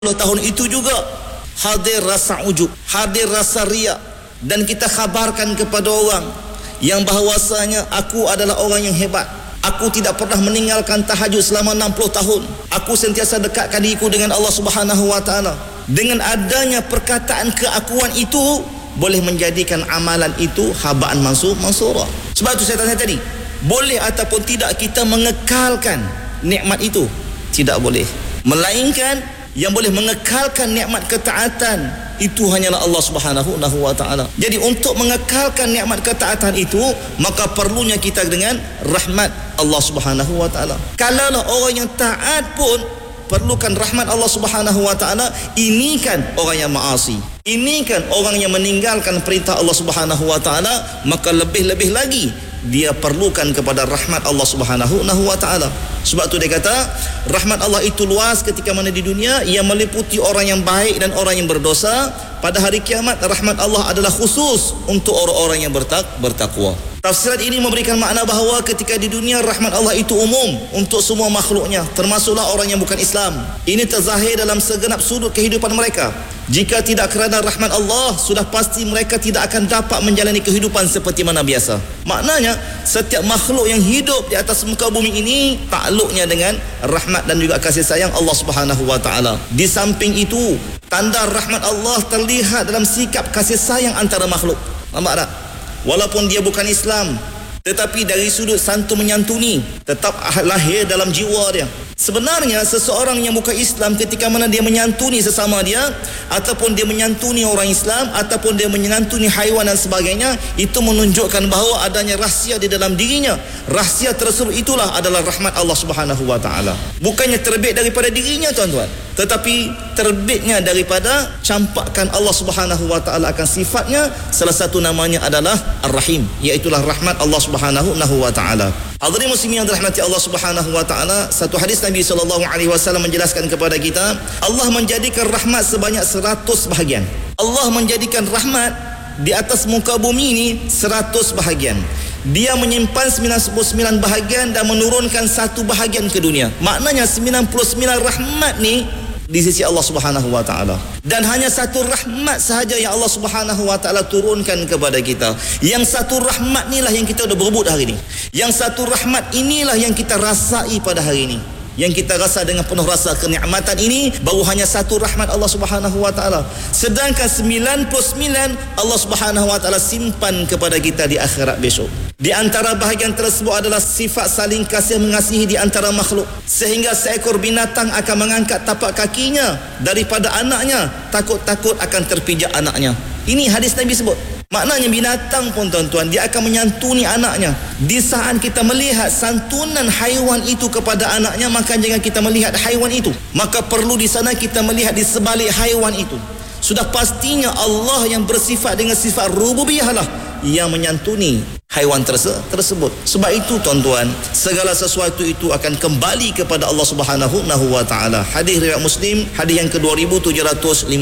tahun itu juga hadir rasa ujub, hadir rasa riak, dan kita khabarkan kepada orang yang bahawasanya aku adalah orang yang hebat. Aku tidak pernah meninggalkan tahajud selama 60 tahun. Aku sentiasa dekatkan diriku dengan Allah Subhanahu wa taala. Dengan adanya perkataan keakuan itu boleh menjadikan amalan itu habaan mansura. Sebab itu saya tanya tadi, boleh ataupun tidak kita mengekalkan nikmat itu? Tidak boleh. Melainkan yang boleh mengekalkan nikmat ketaatan itu hanyalah Allah Subhanahu wa taala. Jadi untuk mengekalkan nikmat ketaatan itu, maka perlunya kita dengan rahmat Allah Subhanahu wa taala. Kalaulah orang yang taat pun perlukan rahmat Allah Subhanahu wa taala, ini kan orang yang maasi, ini kan orang yang meninggalkan perintah Allah Subhanahu wa taala, maka lebih-lebih lagi dia perlukan kepada rahmat Allah Subhanahu wa taala. Sebab tu dia kata rahmat Allah itu luas ketika mana di dunia, ia meliputi orang yang baik dan orang yang berdosa. Pada hari kiamat rahmat Allah adalah khusus untuk orang-orang yang bertakwa. Tafsiran ini memberikan makna bahawa ketika di dunia rahmat Allah itu umum untuk semua makhluknya, termasuklah orang yang bukan Islam. Ini terzahir dalam segenap sudut kehidupan mereka. Jika tidak kerana rahmat Allah, sudah pasti mereka tidak akan dapat menjalani kehidupan seperti mana biasa. Maknanya setiap makhluk yang hidup di atas muka bumi ini takluknya dengan rahmat dan juga kasih sayang Allah Subhanahu wa taala. Di samping itu, tanda rahmat Allah terlihat dalam sikap kasih sayang antara makhluk. Nampak tak? Walaupun dia bukan Islam, tetapi dari sudut santun menyantuni tetap lahir dalam jiwa dia. Sebenarnya seseorang yang bukan Islam ketika mana dia menyantuni sesama dia, ataupun dia menyantuni orang Islam, ataupun dia menyantuni haiwan dan sebagainya, itu menunjukkan bahawa adanya rahsia di dalam dirinya. Rahsia tersebut itulah adalah rahmat Allah Subhanahu wa taala. Bukannya terbit daripada dirinya tuan-tuan, tetapi terbitnya daripada campakkan Allah Subhanahu wa taala akan sifatnya. Salah satu namanya adalah Ar-Rahim, iaitulah rahmat Allah Subhanahu wa taala. Hadirin muslimin yang dirahmati Allah Subhanahu wa taala, satu hadis Nabi sallallahu alaihi wasallam menjelaskan kepada kita, Allah menjadikan rahmat sebanyak 100 bahagian. Allah menjadikan rahmat di atas muka bumi ini 100 bahagian. Dia menyimpan 99 bahagian dan menurunkan 1 bahagian ke dunia. Maknanya 99 rahmat ni di sisi Allah Subhanahu wa taala. Dan hanya 1 rahmat sahaja yang Allah Subhanahu wa taala turunkan kepada kita. Yang 1 rahmat inilah yang kita dah berebut hari ini. Yang 1 rahmat inilah yang kita rasai pada hari ini. Yang kita rasa dengan penuh rasa kenikmatan ini baru hanya 1 rahmat Allah Subhanahu wa taala. Sedangkan 99 Allah Subhanahu wa taala simpan kepada kita di akhirat besok. Di antara bahagian tersebut adalah sifat saling kasih mengasihi di antara makhluk, sehingga seekor binatang akan mengangkat tapak kakinya daripada anaknya, takut-takut akan terpijak anaknya. Ini hadis Nabi sebut. Maknanya binatang pun tuan-tuan, dia akan menyantuni anaknya. Di saat kita melihat santunan haiwan itu kepada anaknya, maka jangan kita melihat haiwan itu, maka perlu di sana kita melihat di sebalik haiwan itu. Sudah pastinya Allah yang bersifat dengan sifat rububiyah lah yang menyantuni haiwan tersebut. Sebab itu tuan-tuan, segala sesuatu itu akan kembali kepada Allah Subhanahu wa taala. Hadis riwayat Muslim, hadis yang ke-2752.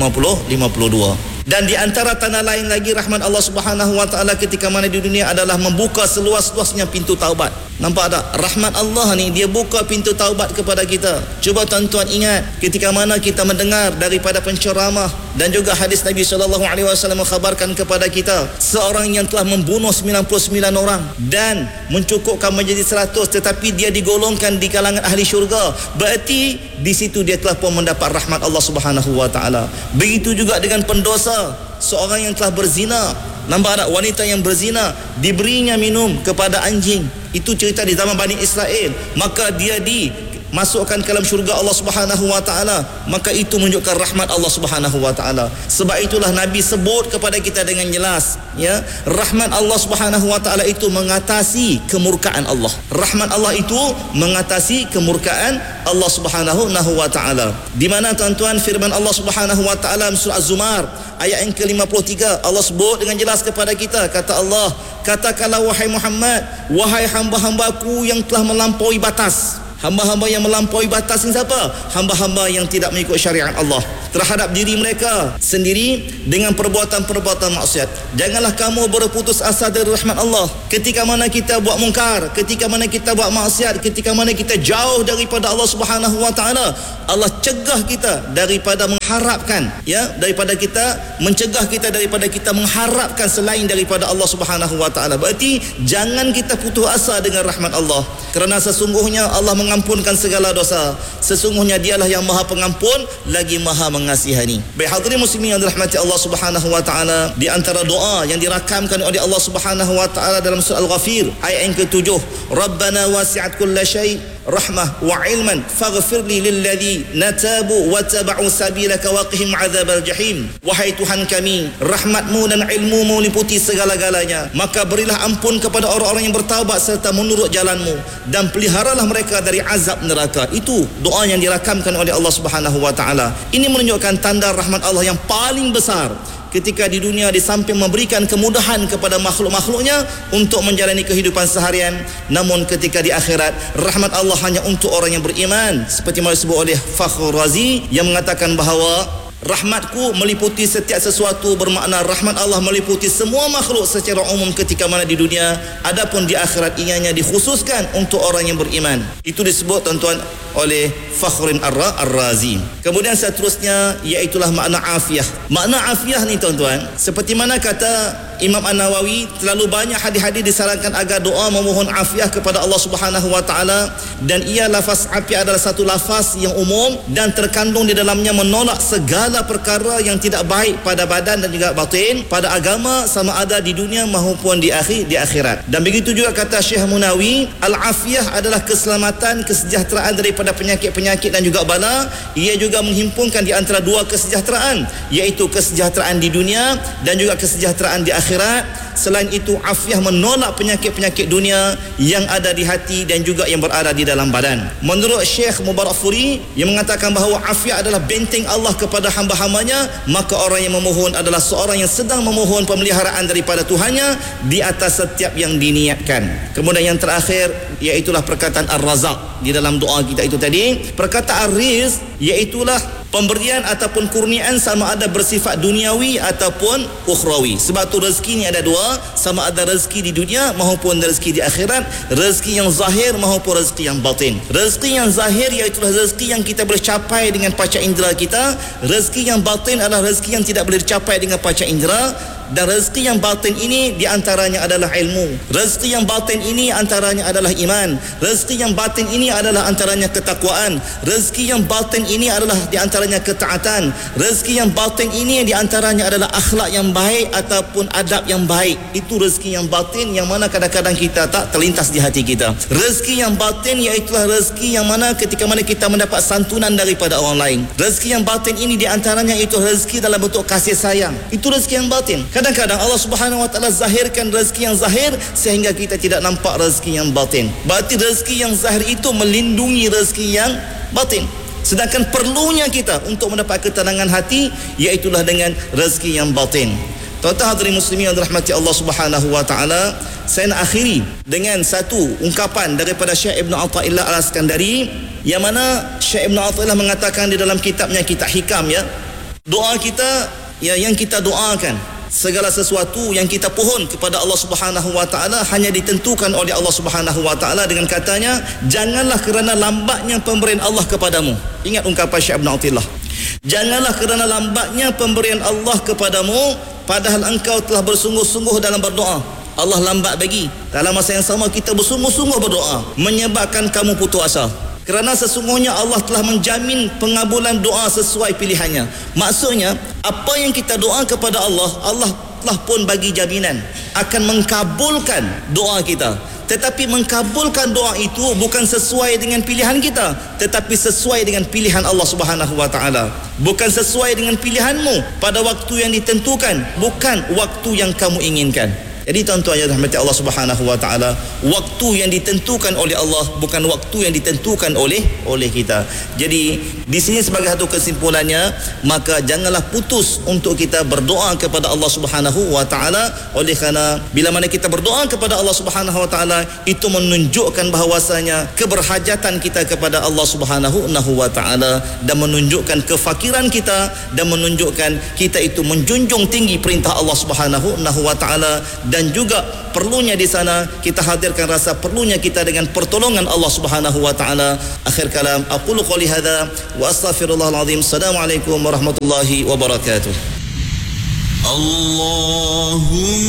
Dan di antara tanda lain lagi rahmat Allah Subhanahu wa taala ketika mana di dunia adalah membuka seluas-luasnya pintu taubat. Nampak tak? Rahmat Allah ni dia buka pintu taubat kepada kita. Cuba tuan-tuan ingat ketika mana kita mendengar daripada penceramah dan juga hadis Nabi sallallahu alaihi wasallam mengkhabarkan kepada kita seorang yang telah membunuh 99 orang dan mencukupkan menjadi 100, tetapi dia digolongkan di kalangan ahli syurga. Berarti di situ dia telah pun mendapat rahmat Allah Subhanahu wa taala. Begitu juga dengan pendosa, seorang yang telah berzina. Nampak tak? Wanita yang berzina diberinya minum kepada anjing. Itu cerita di zaman Bani Israel. Maka dia dimasukkan ke dalam syurga Allah Subhanahu wa taala. Maka itu menunjukkan rahmat Allah Subhanahu wa taala. Sebab itulah Nabi sebut kepada kita dengan jelas, ya, rahmat Allah Subhanahu wa taala itu mengatasi kemurkaan Allah. Rahmat Allah itu mengatasi kemurkaan Allah Subhanahu wa taala. Di mana tuan-tuan firman Allah Subhanahu wa taala surah Az-Zumar ayat yang ke-53, Allah sebut dengan jelas kepada kita, kata Allah, katakanlah wahai Muhammad, wahai hamba-hambaku yang telah melampaui batas. Hamba-hamba yang melampaui batas ni siapa? Hamba-hamba yang tidak mengikut syariat Allah terhadap diri mereka sendiri dengan perbuatan-perbuatan maksiat. Janganlah kamu berputus asa dari rahmat Allah. Ketika mana kita buat mungkar, ketika mana kita buat maksiat, ketika mana kita jauh daripada Allah Subhanahu wa taala, Allah cegah kita daripada mengharapkan, ya, daripada kita mencegah kita daripada kita mengharapkan selain daripada Allah Subhanahu wa taala. Berarti jangan kita putus asa dengan rahmat Allah, kerana sesungguhnya Allah mengampunkan segala dosa. Sesungguhnya Dialah yang Maha Pengampun lagi Maha Mengasihani. Baik hadirin muslimin yang dirahmati Allah Subhanahu wa taala, di antara doa yang dirakamkan oleh Allah Subhanahu wa taala dalam surah Al-Ghafir ayat yang ke-7, Rabbana wasi'at kulla syai' rahmah wa ilman faghfirli lilladzi natabu wa taba'u sabilaka wa qihim 'adzabal jahim. Wahai Tuhan kami, rahmatmu dan ilmumu meliputi segala-galanya, maka berilah ampun kepada orang-orang yang bertaubat serta menurut jalanmu, dan peliharalah mereka dari azab neraka. Itu doa yang dirakamkan oleh Allah Subhanahu wa taala. Ini menunjukkan tanda rahmat Allah yang paling besar ketika di dunia, di samping memberikan kemudahan kepada makhluk-makhluknya untuk menjalani kehidupan seharian, namun ketika di akhirat rahmat Allah hanya untuk orang yang beriman, seperti mana disebut oleh Fakhr Razi yang mengatakan bahawa rahmatku meliputi setiap sesuatu, bermakna rahmat Allah meliputi semua makhluk secara umum ketika mana di dunia, adapun di akhirat ianya dikhususkan untuk orang yang beriman. Itu disebut tuan-tuan oleh Fakhrin Ar-Razi. Kemudian seterusnya iaitulah makna afiah. Makna afiah ni tuan-tuan, seperti mana kata Imam An-Nawawi, terlalu banyak hadis-hadis disarankan agar doa memohon afiah kepada Allah Subhanahu wa taala, dan ia lafaz afiah adalah satu lafaz yang umum dan terkandung di dalamnya menolak segala perkara yang tidak baik pada badan dan juga batin, pada agama, sama ada di dunia maupun di akhirat. Dan begitu juga kata Syekh Munawi, al-afiyah adalah keselamatan, kesejahteraan daripada penyakit-penyakit dan juga bala. Ia juga menghimpunkan di antara dua kesejahteraan, iaitu kesejahteraan di dunia dan juga kesejahteraan di akhirat. Selain itu, afiah menolak penyakit-penyakit dunia yang ada di hati dan juga yang berada di dalam badan. Menurut Syekh Mubarakfuri yang mengatakan bahawa afiah adalah benteng Allah kepada hamba-hambanya, maka orang yang memohon adalah seorang yang sedang memohon pemeliharaan daripada Tuhannya di atas setiap yang diniatkan. Kemudian yang terakhir iaitulah perkataan Ar-Razak di dalam doa kita itu tadi. Perkataan Rizq iaitulah pemberian ataupun kurniaan, sama ada bersifat duniawi ataupun ukhrawi. Sebab tu rezeki ni ada dua, sama ada rezeki di dunia maupun rezeki di akhirat, rezeki yang zahir maupun rezeki yang batin. Rezeki yang zahir iaitulah rezeki yang kita boleh capai dengan panca indera kita. Rezeki yang batin adalah rezeki yang tidak boleh dicapai dengan panca indera. Dan rezeki yang batin ini diantaranya adalah ilmu. Rezeki yang batin ini antaranya adalah iman. Rezeki yang batin ini adalah antaranya ketakwaan. Rezeki yang batin ini adalah diantaranya ketaatan. Rezeki yang batin ini diantaranya adalah akhlak yang baik ataupun adab yang baik. Itu rezeki yang batin yang mana kadang-kadang kita tak terlintas di hati kita. Rezeki yang batin iaitulah rezeki yang mana ketika mana kita mendapat santunan daripada orang lain. Rezeki yang batin ini diantaranya itu rezeki dalam bentuk kasih sayang. Itu rezeki yang batin. Kadang-kadang Allah Subhanahu wa taala zahirkan rezeki yang zahir sehingga kita tidak nampak rezeki yang batin. Berarti rezeki yang zahir itu melindungi rezeki yang batin. Sedangkan perlunya kita untuk mendapat ketenangan hati iaitulah dengan rezeki yang batin. Tuan-tuan hadirin muslimin yang dirahmati Allah Subhanahu wa taala, saya nak akhiri dengan satu ungkapan daripada Syekh Ibn Athaillah Al-Iskandari, yang mana Syekh Ibn Athaillah mengatakan di dalam kitabnya, Kitab Hikam, ya, doa kita, ya, yang kita doakan, segala sesuatu yang kita pohon kepada Allah Subhanahu wa taala hanya ditentukan oleh Allah Subhanahu wa taala dengan katanya, janganlah kerana lambatnya pemberian Allah kepadamu. Ingat ungkapan Syekh Ibn Athaillah. Janganlah kerana lambatnya pemberian Allah kepadamu, padahal engkau telah bersungguh-sungguh dalam berdoa, Allah lambat bagi. Dalam masa yang sama kita bersungguh-sungguh berdoa, menyebabkan kamu putus asa. Kerana sesungguhnya Allah telah menjamin pengabulan doa sesuai pilihannya. Maksudnya, apa yang kita doa kepada Allah, Allah telah pun bagi jaminan akan mengkabulkan doa kita. Tetapi mengkabulkan doa itu bukan sesuai dengan pilihan kita, tetapi sesuai dengan pilihan Allah Subhanahu wa taala. Bukan sesuai dengan pilihanmu pada waktu yang ditentukan, bukan waktu yang kamu inginkan. Jadi tuan-tuan yang dirahmati Allah Subhanahu wa taala, waktu yang ditentukan oleh Allah bukan waktu yang ditentukan oleh kita. Jadi Di sini sebagai satu kesimpulannya, maka janganlah putus untuk kita berdoa kepada Allah Subhanahu wa taala. Oleh kerana bila mana kita berdoa kepada Allah Subhanahu wa taala, itu menunjukkan bahawasanya keberhajatan kita kepada Allah Subhanahu wa taala, dan menunjukkan kefakiran kita, dan menunjukkan kita itu menjunjung tinggi perintah Allah Subhanahu wa taala, dan juga perlunya di sana kita hadirkan rasa perlunya kita dengan pertolongan Allah Subhanahu wa taala. Akhir kalam, aqulu qouli hadza wa astaghfirullahal azim. Assalamualaikum warahmatullahi wabarakatuh. Allahumma